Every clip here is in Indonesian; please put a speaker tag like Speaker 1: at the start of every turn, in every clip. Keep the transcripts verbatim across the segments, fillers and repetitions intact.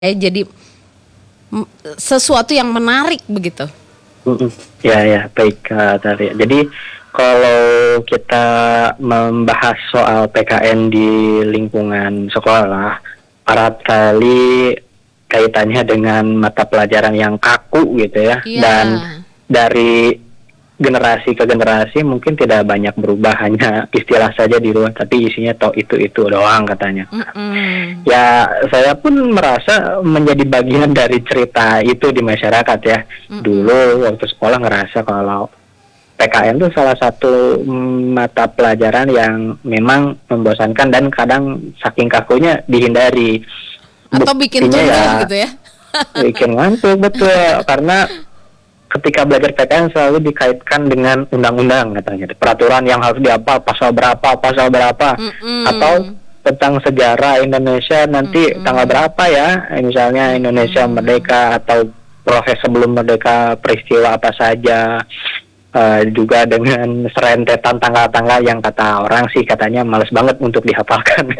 Speaker 1: Eh, jadi m- sesuatu yang menarik begitu.
Speaker 2: Mm-mm. Ya ya baik Kak Tari. Jadi kalau kita membahas soal P K N di lingkungan sekolah, erat kali kaitannya dengan mata pelajaran yang kaku gitu ya.
Speaker 1: Iya.
Speaker 2: Dan dari generasi ke generasi mungkin tidak banyak berubah, hanya istilah saja di luar, tapi isinya toh itu-itu doang katanya.
Speaker 1: Mm-mm.
Speaker 2: Ya, saya pun merasa menjadi bagian dari cerita itu di masyarakat ya.
Speaker 1: Mm-mm.
Speaker 2: Dulu waktu sekolah ngerasa kalau P K N itu salah satu mm, mata pelajaran yang memang membosankan dan kadang saking kakunya dihindari.
Speaker 1: Atau bikin
Speaker 2: Buktinya
Speaker 1: tumbuh
Speaker 2: ya
Speaker 1: gitu ya.
Speaker 2: bikin ngantuk, betul. Karena ketika belajar P K N selalu dikaitkan dengan undang-undang katanya, peraturan yang harus dihafal, pasal berapa, pasal berapa,
Speaker 1: Mm-mm.
Speaker 2: atau tentang sejarah Indonesia nanti
Speaker 1: Mm-mm.
Speaker 2: tanggal berapa ya, misalnya Indonesia
Speaker 1: Mm-mm.
Speaker 2: merdeka atau proses sebelum merdeka, peristiwa apa saja. Uh, juga dengan serentetan tanggal-tanggal yang kata orang sih katanya males banget untuk dihafalkan.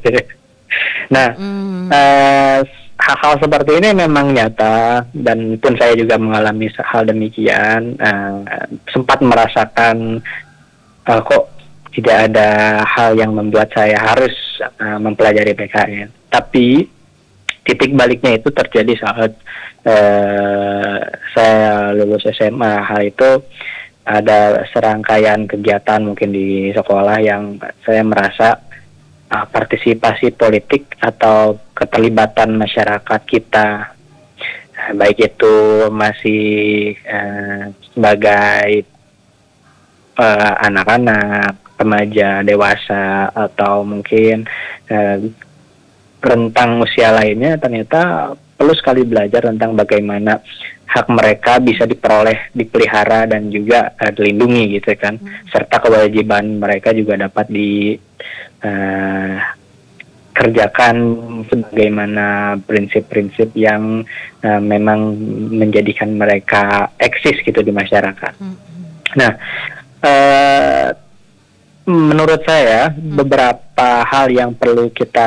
Speaker 2: Nah,
Speaker 1: Mm.
Speaker 2: uh, hal-hal seperti ini memang nyata dan pun saya juga mengalami hal demikian. Uh, sempat merasakan uh, kok tidak ada hal yang membuat saya harus uh, mempelajari P K N. Tapi titik baliknya itu terjadi saat uh, saya lulus S M A. Hal itu ada serangkaian kegiatan mungkin di sekolah yang saya merasa uh, partisipasi politik atau keterlibatan masyarakat kita, uh, baik itu masih uh, sebagai uh, anak-anak, remaja, dewasa, atau mungkin uh, rentang usia lainnya, ternyata perlu sekali belajar tentang bagaimana hak mereka bisa diperoleh, dipelihara, dan juga uh, dilindungi gitu kan, hmm. serta kewajiban mereka juga dapat dikerjakan uh, sebagaimana prinsip-prinsip yang uh, memang menjadikan mereka eksis gitu di masyarakat. Hmm. Nah, uh, menurut saya hmm. beberapa hal yang perlu kita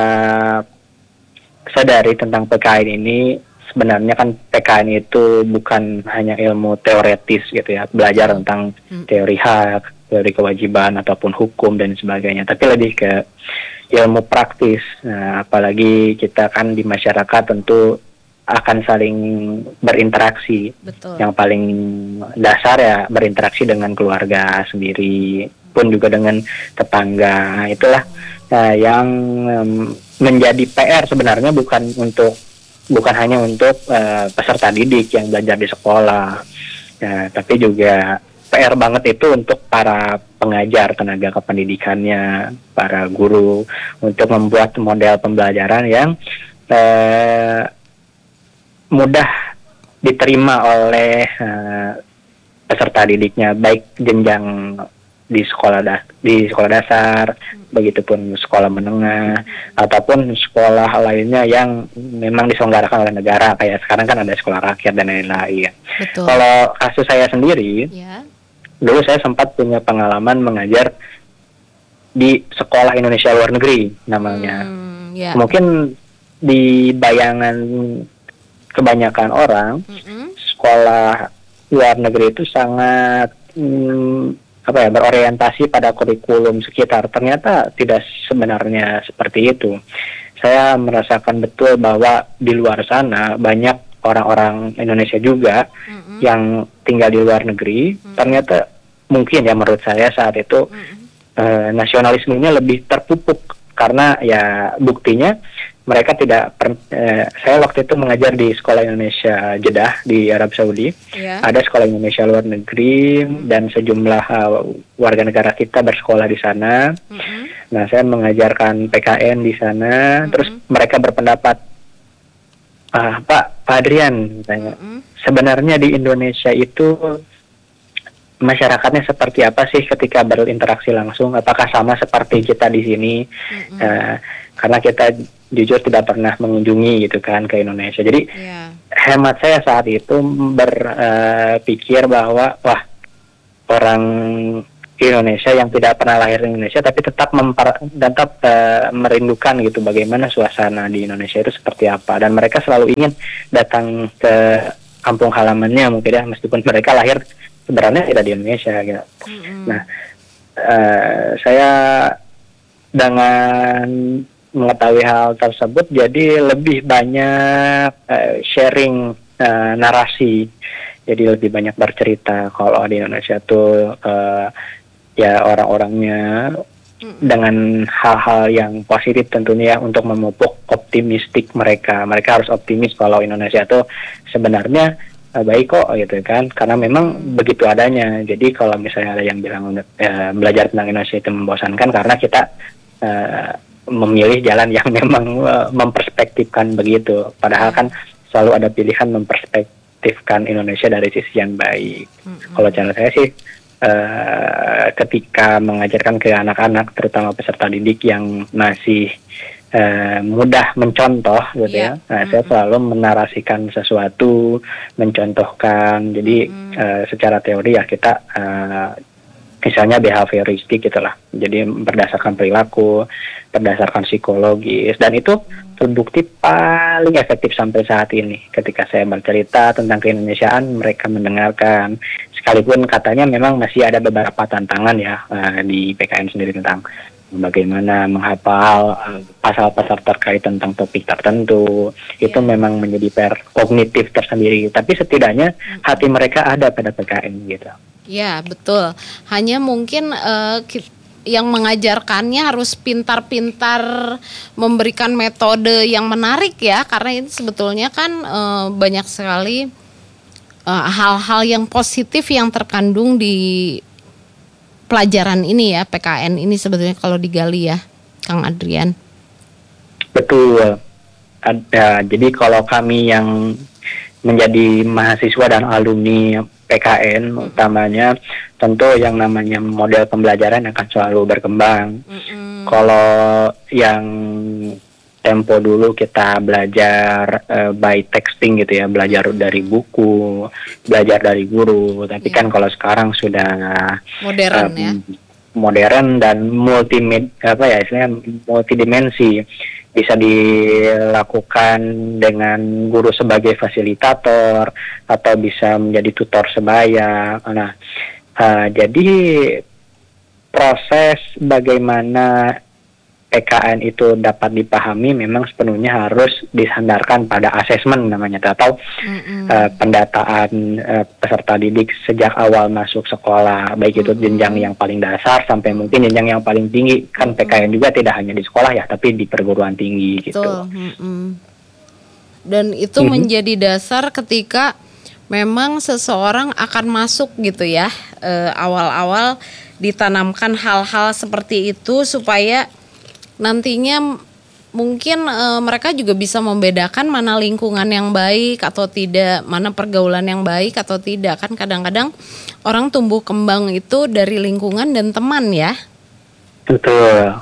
Speaker 2: sadari tentang P K N ini. Sebenarnya kan P K N itu bukan hanya ilmu teoretis gitu ya, belajar tentang hmm. teori hak, teori kewajiban ataupun hukum dan sebagainya, tapi lebih ke ilmu praktis. Nah, apalagi kita kan di masyarakat tentu akan saling berinteraksi. Betul. Yang paling dasar ya berinteraksi dengan keluarga sendiri, pun juga dengan tetangga. Itulah uh, yang um, menjadi P R sebenarnya, bukan untuk bukan hanya untuk uh, peserta didik yang belajar di sekolah, ya, tapi juga P R banget itu untuk para pengajar, tenaga kependidikannya, para guru, untuk membuat model pembelajaran yang uh, mudah diterima oleh uh, peserta didiknya, baik jenjang di sekolah das- di sekolah dasar, begitupun sekolah menengah, ataupun sekolah lainnya yang memang diselenggarakan oleh negara, kayak sekarang kan ada sekolah rakyat dan lain-lain. Betul. Kalau kasus saya sendiri, ya. Dulu saya sempat punya pengalaman mengajar di sekolah Indonesia luar negeri namanya. Hmm, ya. Mungkin di bayangan kebanyakan orang, mm-hmm. sekolah luar negeri itu sangat hmm, apa ya, berorientasi pada kurikulum sekitar. Ternyata tidak sebenarnya seperti itu. Saya merasakan betul bahwa di luar sana banyak orang-orang Indonesia juga mm-hmm. yang tinggal di luar negeri. Mm-hmm. Ternyata mungkin ya menurut saya saat itu mm-hmm. eh, nasionalismenya lebih terpupuk, karena ya buktinya mereka tidak per, eh, saya waktu itu mengajar di sekolah Indonesia Jeddah di Arab Saudi. Yeah. Ada sekolah Indonesia luar negeri mm-hmm. dan sejumlah uh, warga negara kita bersekolah di sana. Mm-hmm. Nah, saya mengajarkan P K N di sana. Mm-hmm. Terus mereka berpendapat, ah, Pak, Pak Adrian, tanya, mm-hmm. sebenarnya di Indonesia itu masyarakatnya seperti apa sih ketika berinteraksi langsung? Apakah sama seperti kita di sini? Mm-hmm. Uh, karena kita jujur tidak pernah mengunjungi gitu kan ke Indonesia. Jadi yeah. hemat saya saat itu berpikir uh, bahwa wah, orang Indonesia yang tidak pernah lahir di Indonesia tapi tetap memper, tetap uh, merindukan gitu bagaimana suasana di Indonesia itu seperti apa, dan mereka selalu ingin datang ke kampung halamannya mungkin ya, meskipun mereka lahir sebenarnya tidak di Indonesia gitu. Mm-hmm. Nah, uh, saya dengan mengetahui hal tersebut jadi lebih banyak uh, sharing uh, narasi, jadi lebih banyak bercerita kalau di Indonesia tuh uh, ya orang-orangnya mm-hmm. dengan hal-hal yang positif tentunya ya, untuk memupuk optimistik mereka. Mereka harus optimis kalau Indonesia tuh sebenarnya uh, baik kok gitu kan, karena memang mm-hmm. begitu adanya. Jadi kalau misalnya ada yang bilang uh, belajar tentang Indonesia itu membosankan karena kita uh, memilih jalan yang memang uh, memperspektifkan begitu, padahal kan selalu ada pilihan memperspektifkan Indonesia dari sisi yang baik. Mm-hmm. Kalau cara saya sih Uh, ketika mengajarkan ke anak-anak, terutama peserta didik yang masih uh, mudah mencontoh gitu yeah. ya, nah, mm-hmm. saya selalu menarasikan sesuatu, mencontohkan. Jadi mm-hmm. uh, secara teori ya kita uh, misalnya behavioristik gitulah, jadi berdasarkan perilaku, berdasarkan psikologis, dan itu terbukti paling efektif sampai saat ini. Ketika saya bercerita tentang keindonesiaan, mereka mendengarkan, sekalipun katanya memang masih ada beberapa tantangan ya uh, di P K N sendiri tentang bagaimana menghafal uh, pasal-pasal terkait tentang topik tertentu. Yeah. Itu memang menjadi per kognitif tersendiri, tapi setidaknya mm-hmm. hati mereka ada pada P K N gitu.
Speaker 1: Ya, betul. Hanya mungkin uh, yang mengajarkannya harus pintar-pintar memberikan metode yang menarik ya, karena ini sebetulnya kan uh, banyak sekali uh, hal-hal yang positif yang terkandung di pelajaran ini ya, P K N ini sebetulnya kalau digali ya, Kang Adrian.
Speaker 2: Betul. Ada. Jadi kalau kami yang menjadi mahasiswa dan alumni P K N hmm. utamanya, tentu yang namanya model pembelajaran akan selalu berkembang. Hmm. Kalau yang tempo dulu kita belajar uh, by texting gitu ya, belajar dari buku, belajar dari guru, tapi yeah. kan kalau sekarang sudah
Speaker 1: modern um, ya,
Speaker 2: modern dan multi apa ya istilahnya multidimensi. Bisa dilakukan dengan guru sebagai fasilitator atau bisa menjadi tutor sebaya. Nah, uh, jadi proses bagaimana P K N itu dapat dipahami memang sepenuhnya harus disandarkan pada asesmen namanya, atau mm-hmm. uh, pendataan uh, peserta didik sejak awal masuk sekolah, baik itu mm-hmm. jenjang yang paling dasar sampai mungkin jenjang yang paling tinggi. Kan mm-hmm. P K N juga tidak hanya di sekolah ya, tapi di perguruan tinggi gitu.
Speaker 1: Mm-hmm. Dan itu mm-hmm. menjadi dasar ketika memang seseorang akan masuk gitu ya, uh, awal-awal ditanamkan hal-hal seperti itu supaya nantinya mungkin e, mereka juga bisa membedakan mana lingkungan yang baik atau tidak, mana pergaulan yang baik atau tidak. Kan kadang-kadang orang tumbuh kembang itu dari lingkungan dan teman ya.
Speaker 2: Betul.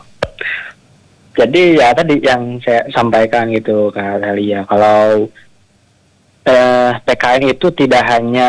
Speaker 2: Jadi ya tadi yang saya sampaikan gitu Kak Thalia, kalau eh, P K N itu tidak hanya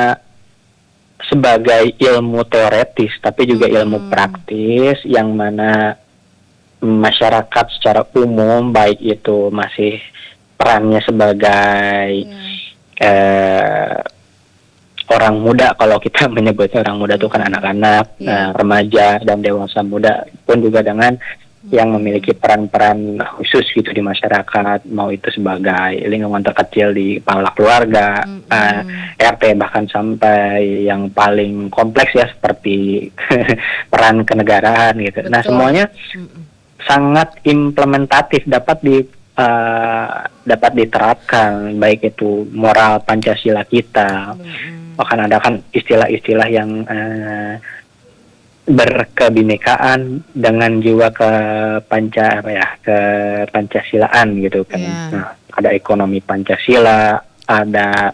Speaker 2: sebagai ilmu teoretis, tapi juga hmm. ilmu praktis yang mana masyarakat secara umum, baik itu masih perannya sebagai yeah. eh, orang muda, kalau kita menyebutnya orang muda itu mm-hmm. kan anak-anak, yeah. eh, remaja dan dewasa muda, pun juga dengan mm-hmm. yang memiliki peran-peran khusus gitu di masyarakat, mau itu sebagai lingkungan terkecil di kepala keluarga, mm-hmm. eh, R T, bahkan sampai yang paling kompleks ya seperti peran kenegaraan gitu. Betul. Nah semuanya mm-hmm. sangat implementatif, dapat di uh, dapat diterapkan, baik itu moral Pancasila kita. Mm-hmm. Bahkan ada kan istilah-istilah yang uh, berkebinekaan dengan jiwa ke panca apa ya ke Pancasilaan gitu kan. Yeah. Nah, ada ekonomi Pancasila, ada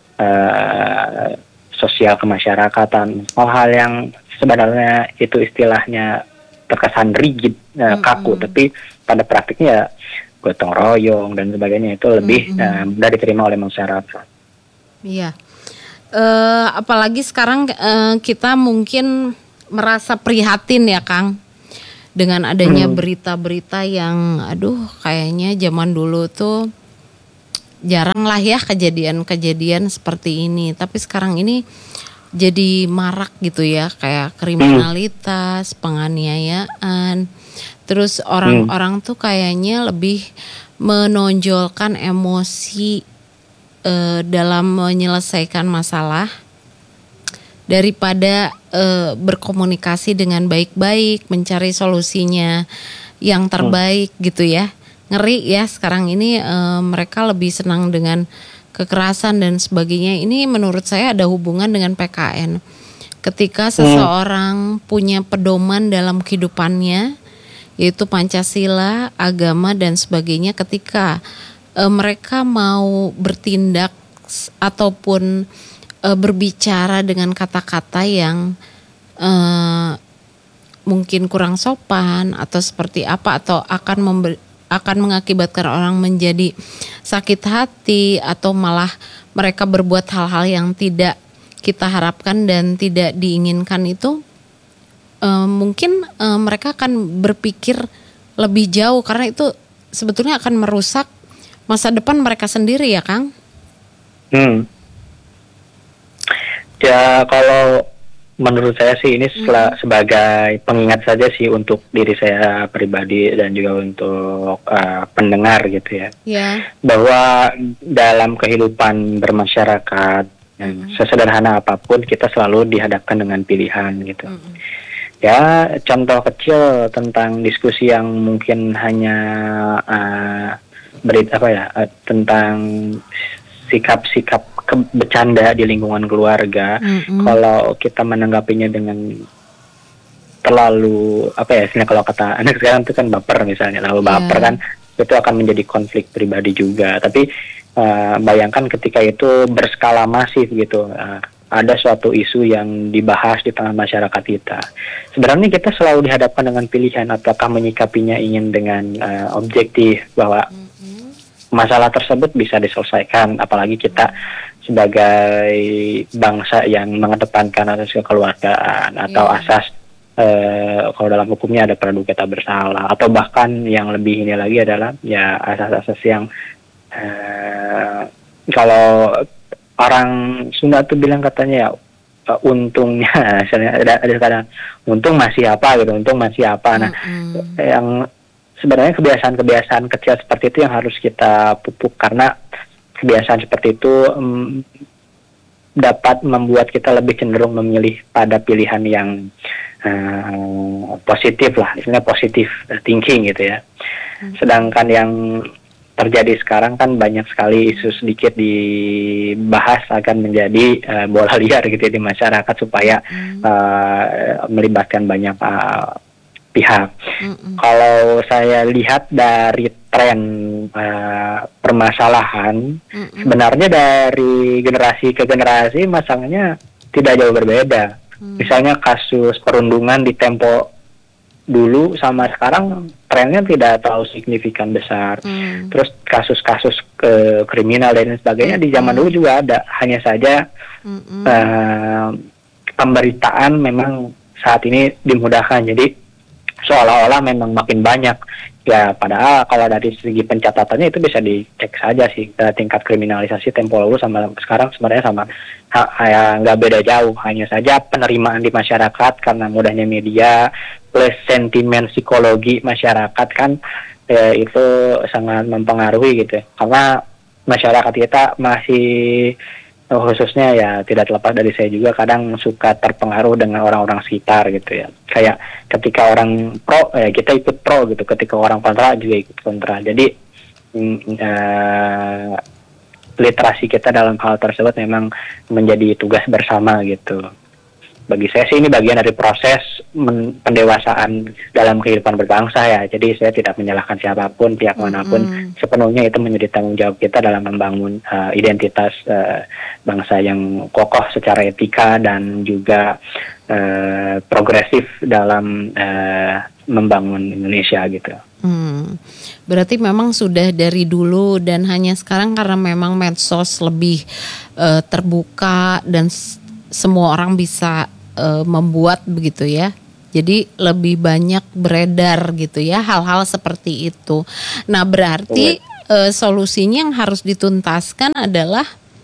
Speaker 2: uh, sosial kemasyarakatan, hal-hal yang sebenarnya itu istilahnya terkesan rigid, uh, kaku, mm-hmm. tapi pada praktiknya ya gotong royong dan sebagainya itu lebih mm-hmm. uh, mudah diterima oleh masyarakat.
Speaker 1: Iya, uh, apalagi sekarang uh, kita mungkin merasa prihatin ya Kang, dengan adanya
Speaker 2: Hmm.
Speaker 1: berita-berita yang aduh kayaknya zaman dulu tuh jarang lah ya kejadian-kejadian seperti ini. Tapi sekarang ini jadi marak gitu ya, kayak kriminalitas, penganiayaan. Terus orang-orang tuh kayaknya lebih menonjolkan emosi eh, dalam menyelesaikan masalah daripada eh, berkomunikasi dengan baik-baik, mencari solusinya yang terbaik gitu ya. Ngeri ya sekarang ini eh, mereka lebih senang dengan kekerasan dan sebagainya. Ini menurut saya ada hubungan dengan P K N. Ketika seseorang punya pedoman dalam kehidupannya, yaitu Pancasila, agama dan sebagainya, ketika e, mereka mau bertindak s- ataupun e, berbicara dengan kata-kata yang e, mungkin kurang sopan atau seperti apa, atau akan member, akan mengakibatkan orang menjadi sakit hati atau malah mereka berbuat hal-hal yang tidak kita harapkan dan tidak diinginkan, itu Uh, mungkin uh, mereka akan berpikir lebih jauh karena itu sebetulnya akan merusak masa depan mereka sendiri ya Kang.
Speaker 2: Hmm. Ya kalau menurut saya sih ini sela- sebagai pengingat saja sih untuk diri saya pribadi dan juga untuk uh, pendengar gitu ya,
Speaker 1: Ya.
Speaker 2: bahwa dalam kehidupan bermasyarakat yang sesederhana apapun kita selalu dihadapkan dengan pilihan gitu. Ya, contoh kecil tentang diskusi yang mungkin hanya uh, berita apa ya uh, tentang sikap-sikap ke- bercanda di lingkungan keluarga.
Speaker 1: Mm-mm.
Speaker 2: Kalau kita menanggapinya dengan terlalu apa ya, istilahnya kalau kata anak sekarang itu kan baper misalnya, lalu baper
Speaker 1: Yeah.
Speaker 2: kan itu akan menjadi konflik pribadi juga. Tapi uh, bayangkan ketika itu berskala masif gitu. Uh, ada suatu isu yang dibahas di tengah masyarakat kita. Sebenarnya kita selalu dihadapkan dengan pilihan apakah menyikapinya ingin dengan uh, objektif bahwa masalah tersebut bisa diselesaikan, apalagi kita sebagai bangsa yang mengedepankan asas kekeluargaan atau
Speaker 1: Iya.
Speaker 2: asas uh, kalau dalam hukumnya ada praduga tak bersalah, atau bahkan yang lebih ini lagi adalah ya asas-asas yang uh, kalau orang Sunda tuh bilang katanya ya uh, untungnya, misalnya ada ada kadang untung masih apa gitu, untung masih apa. Nah,
Speaker 1: Mm-mm.
Speaker 2: yang sebenarnya kebiasaan-kebiasaan kecil seperti itu yang harus kita pupuk, karena kebiasaan seperti itu um, dapat membuat kita lebih cenderung memilih pada pilihan yang uh, positif lah, istilahnya positif thinking gitu ya. Sedangkan yang terjadi sekarang kan banyak sekali isu sedikit dibahas akan menjadi uh, bola liar gitu ya di masyarakat supaya uh, melibatkan banyak uh, pihak.
Speaker 1: Mm-mm.
Speaker 2: Kalau saya lihat dari tren uh, permasalahan,
Speaker 1: Mm-mm.
Speaker 2: sebenarnya dari generasi ke generasi masalahnya tidak jauh berbeda. Misalnya kasus perundungan di tempo dulu sama sekarang trennya tidak terlalu signifikan besar.
Speaker 1: Mm.
Speaker 2: Terus kasus-kasus ke kriminal dan sebagainya di zaman dulu juga ada, hanya saja
Speaker 1: Mm-mm.
Speaker 2: eh, pemberitaan memang saat ini dimudahkan, jadi seolah-olah memang makin banyak ya, padahal kalau dari segi pencatatannya itu bisa dicek saja sih, eh, tingkat kriminalisasi tempo lalu sama sekarang sebenarnya sama, ha, ya nggak beda jauh, hanya saja penerimaan di masyarakat karena mudahnya media plus sentimen psikologi masyarakat kan eh, itu sangat mempengaruhi gitu ya. Karena masyarakat kita masih khususnya ya tidak terlepas dari saya juga kadang suka terpengaruh dengan orang-orang sekitar gitu ya. Kayak ketika orang pro ya kita ikut pro gitu, ketika orang kontra juga ikut kontra. Jadi mm, eh, literasi kita dalam hal tersebut memang menjadi tugas bersama gitu. Bagi saya sih ini bagian dari proses men- pendewasaan dalam kehidupan berbangsa ya. Jadi saya tidak menyalahkan siapapun, pihak manapun.
Speaker 1: Mm-mm.
Speaker 2: Sepenuhnya itu menjadi tanggung jawab kita dalam membangun uh, identitas uh, bangsa yang kokoh secara etika dan juga uh, progresif dalam uh, membangun Indonesia gitu.
Speaker 1: Hmm. Berarti memang sudah dari dulu dan hanya sekarang karena memang medsos lebih eh, terbuka dan s- semua orang bisa uh, membuat begitu ya. Jadi lebih banyak beredar gitu ya hal-hal seperti itu. Nah berarti uh, solusinya yang harus dituntaskan adalah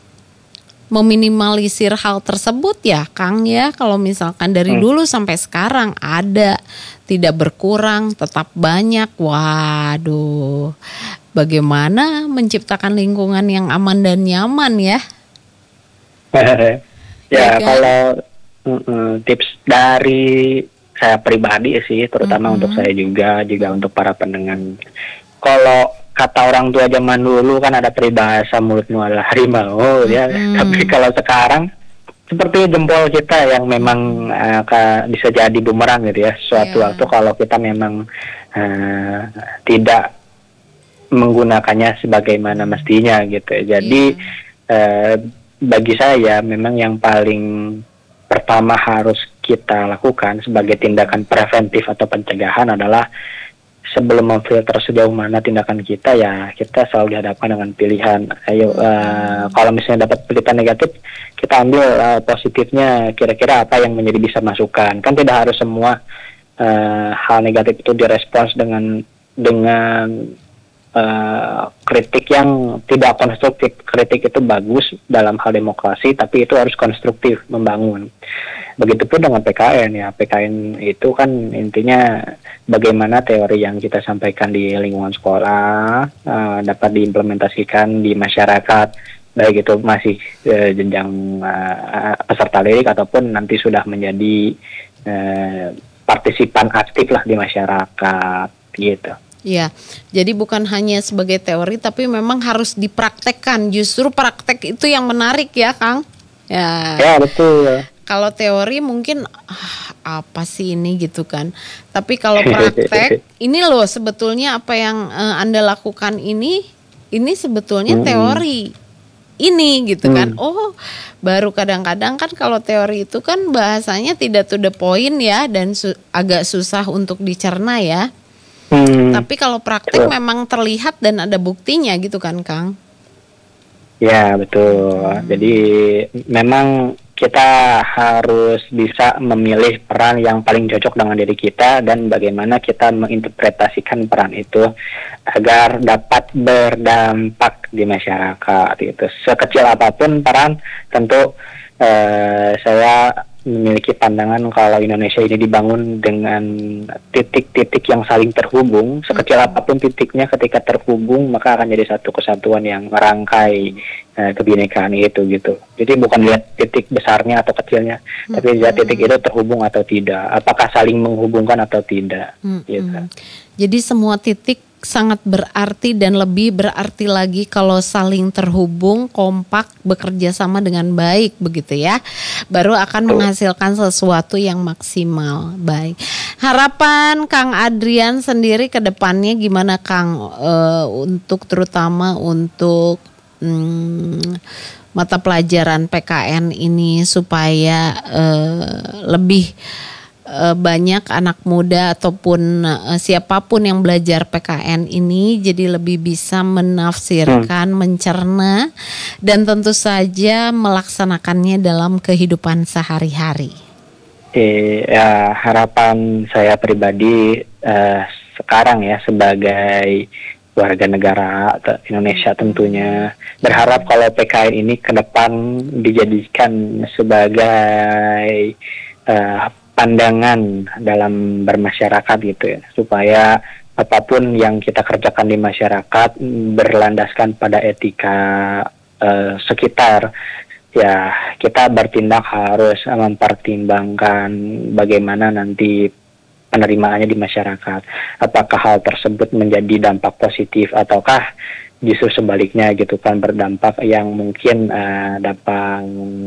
Speaker 1: meminimalisir hal tersebut ya Kang ya. Kalau misalkan dari hmm. dulu sampai sekarang ada, tidak berkurang, tetap banyak. Waduh, bagaimana menciptakan lingkungan yang aman dan nyaman ya?
Speaker 2: ya,
Speaker 1: Ya kan?
Speaker 2: Kalau uh, tips dari saya pribadi sih, terutama mm-hmm. untuk saya juga, juga untuk para pendengar. Kalau kata orang tua zaman dulu kan ada peribahasa mulutmu adalah harimau, mm-hmm. ya. Tapi kalau sekarang seperti jempol kita yang memang uh, ka, bisa jadi bumerang gitu ya. Suatu yeah. waktu kalau kita memang uh, tidak menggunakannya sebagaimana mestinya gitu. Jadi yeah. uh, bagi saya memang yang paling pertama harus kita lakukan sebagai tindakan preventif atau pencegahan adalah sebelum memfilter sejauh mana tindakan kita, ya kita selalu dihadapkan dengan pilihan. Ayo, uh, kalau misalnya dapat berita negatif, kita ambil uh, positifnya, kira-kira apa yang menjadi bisa masukan. Kan tidak harus semua uh, hal negatif itu direspons dengan dengan Uh, kritik yang tidak konstruktif. Kritik itu bagus dalam hal demokrasi, tapi itu harus konstruktif, membangun. Begitupun dengan P K N ya. P K N itu kan intinya bagaimana teori yang kita sampaikan di lingkungan sekolah uh, dapat diimplementasikan di masyarakat, baik itu masih uh, jenjang uh, peserta didik ataupun nanti sudah menjadi uh, partisipan aktif lah di masyarakat gitu.
Speaker 1: Ya, jadi bukan hanya sebagai teori tapi memang harus dipraktekkan. Justru praktek itu yang menarik ya, Kang. Ya.
Speaker 2: Ya, betul.
Speaker 1: Kalau teori mungkin ah, apa sih ini gitu kan. Tapi kalau praktek ini loh sebetulnya apa yang uh, Anda lakukan ini ini sebetulnya hmm. teori. Ini gitu kan. Hmm. Oh, baru kadang-kadang kan kalau teori itu kan bahasanya tidak to the point ya dan su- agak susah untuk dicerna ya. Hmm. Tapi kalau praktek betul. Memang terlihat dan ada buktinya gitu kan, Kang?
Speaker 2: Ya, betul. Hmm. Jadi memang kita harus bisa memilih peran yang paling cocok dengan diri kita dan bagaimana kita menginterpretasikan peran itu agar dapat berdampak di masyarakat. Itu sekecil apapun peran, tentu eh, saya memiliki pandangan kalau Indonesia ini dibangun dengan titik-titik yang saling terhubung. Sekecil apapun titiknya, ketika terhubung maka akan jadi satu kesatuan yang merangkai eh, kebinekaan itu gitu. Jadi bukan lihat titik besarnya atau kecilnya, hmm. tapi lihat titik itu terhubung atau tidak, apakah saling menghubungkan atau tidak. Hmm. Gitu.
Speaker 1: Jadi semua titik sangat berarti dan lebih berarti lagi kalau saling terhubung, kompak, bekerja sama dengan baik begitu ya. Baru akan menghasilkan sesuatu yang maksimal. Baik. Harapan Kang Adrian sendiri ke depannya gimana Kang e, untuk terutama untuk hmm, mata pelajaran P K N ini supaya e, lebih banyak anak muda ataupun uh, siapapun yang belajar P K N ini jadi lebih bisa menafsirkan, hmm. mencerna dan tentu saja melaksanakannya dalam kehidupan sehari-hari.
Speaker 2: Oke, ya, harapan saya pribadi uh, sekarang ya sebagai warga negara Indonesia tentunya berharap kalau P K N ini ke depan dijadikan sebagai uh, pandangan dalam bermasyarakat gitu ya, supaya apapun yang kita kerjakan di masyarakat berlandaskan pada etika uh, sekitar. Ya, kita bertindak harus mempertimbangkan bagaimana nanti penerimaannya di masyarakat. Apakah hal tersebut menjadi dampak positif ataukah justru sebaliknya gitu kan, berdampak yang mungkin uh, dapat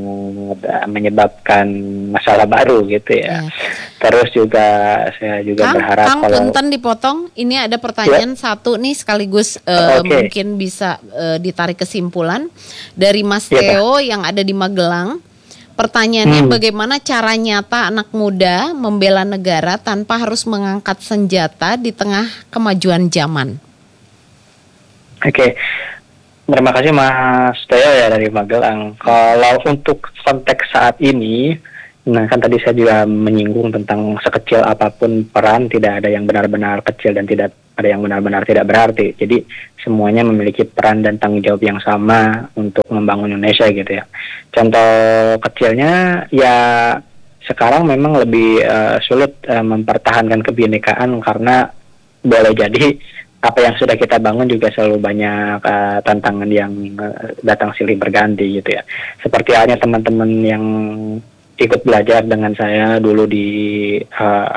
Speaker 2: uh, menyebabkan masalah baru gitu ya. ya. Terus juga saya juga Kang, berharap
Speaker 1: Kang,
Speaker 2: kalau
Speaker 1: punten dipotong, ini ada pertanyaan ya. satu nih sekaligus uh, okay. mungkin bisa uh, ditarik kesimpulan dari Mas ya, Theo Pak. Yang ada di Magelang. Pertanyaannya hmm. bagaimana cara nyata anak muda membela negara tanpa harus mengangkat senjata di tengah kemajuan zaman?
Speaker 2: Oke, okay. Terima kasih Mas Theo ya dari Magelang. Kalau untuk konteks saat ini, Nah, kan tadi saya juga menyinggung tentang sekecil apapun peran, tidak ada yang benar-benar kecil dan tidak ada yang benar-benar tidak berarti. Jadi semuanya memiliki peran dan tanggung jawab yang sama untuk membangun Indonesia gitu ya. Contoh kecilnya ya sekarang memang lebih uh, sulit uh, mempertahankan kebinekaan karena boleh jadi apa yang sudah kita bangun juga selalu banyak uh, tantangan yang uh, datang silih berganti gitu ya. Seperti halnya teman-teman yang ikut belajar dengan saya dulu di uh,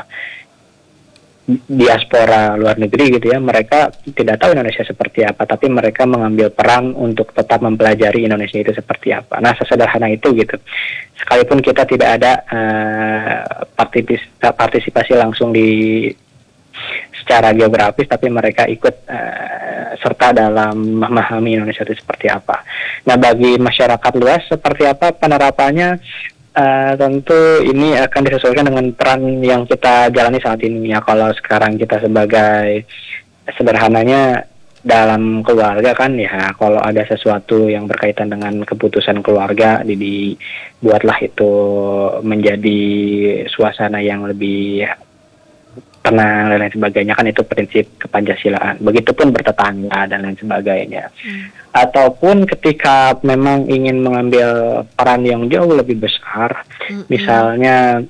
Speaker 2: diaspora luar negeri gitu ya, mereka tidak tahu Indonesia seperti apa, tapi mereka mengambil peran untuk tetap mempelajari Indonesia itu seperti apa. Nah, sesederhana itu gitu. Sekalipun kita tidak ada uh, partisipasi langsung di secara geografis, tapi mereka ikut uh, serta dalam memahami Indonesia itu seperti apa. Nah, bagi masyarakat luas seperti apa penerapannya? Uh, tentu ini akan disesuaikan dengan peran yang kita jalani saat ini ya. Kalau sekarang kita sebagai sederhananya dalam keluarga kan ya, kalau ada sesuatu yang berkaitan dengan keputusan keluarga, dibuatlah itu menjadi suasana yang lebih tenang dan lain sebagainya, kan itu prinsip kepancasilaan. Begitupun bertetangga dan lain sebagainya. Hmm. Ataupun ketika memang ingin mengambil peran yang jauh lebih besar, hmm. misalnya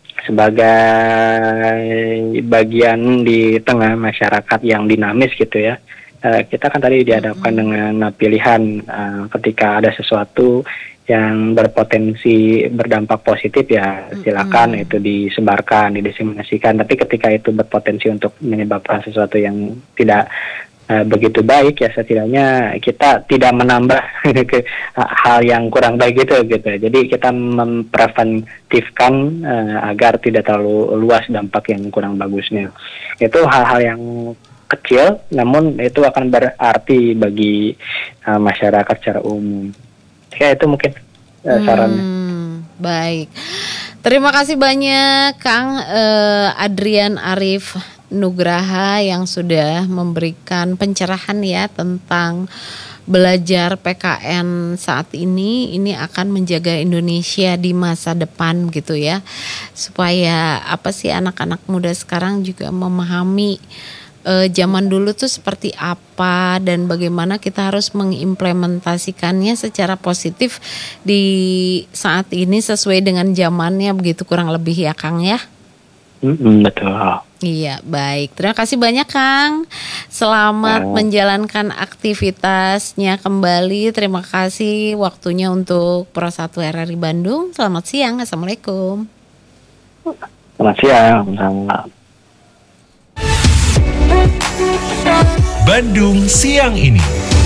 Speaker 2: sebagai bagian di tengah masyarakat yang dinamis gitu ya, uh, kita kan tadi dihadapkan hmm. dengan pilihan uh, ketika ada sesuatu yang berpotensi berdampak positif ya silakan mm-hmm. itu disebarkan, didiseminasikan. Tapi ketika itu berpotensi untuk menyebabkan sesuatu yang tidak uh, begitu baik ya, setidaknya kita tidak menambah ke hal yang kurang baik gitu gitu. Jadi kita mempreventifkan uh, agar tidak terlalu luas dampak yang kurang bagusnya. Itu hal-hal yang kecil, namun itu akan berarti bagi uh, masyarakat secara umum. Ya itu mungkin uh, sarannya.
Speaker 1: Hmm, baik, terima kasih banyak Kang uh, Adrian Arif Nugraha yang sudah memberikan pencerahan ya tentang belajar P K N saat ini. Ini akan menjaga Indonesia di masa depan gitu ya, supaya apa sih anak-anak muda sekarang juga memahami Uh, zaman dulu tuh seperti apa dan bagaimana kita harus mengimplementasikannya secara positif di saat ini sesuai dengan zamannya, begitu kurang lebih ya Kang ya.
Speaker 2: Mm-hmm, betul.
Speaker 1: Iya, baik. Terima kasih banyak Kang. Selamat oh. menjalankan aktivitasnya kembali. Terima kasih waktunya untuk Pro satu R R I Bandung. Selamat siang. Assalamualaikum.
Speaker 2: Selamat siang. Selamat.
Speaker 3: Bandung siang ini.